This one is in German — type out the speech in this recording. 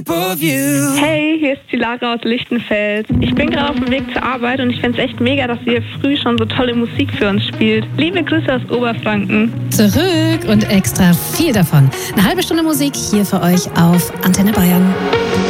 Hey, hier ist die Lara aus Lichtenfels. Ich bin gerade auf dem Weg zur Arbeit und ich fände es echt mega, dass ihr früh schon so tolle Musik für uns spielt. Liebe Grüße aus Oberfranken. Zurück und extra viel davon. Eine halbe Stunde Musik hier für euch auf Antenne Bayern.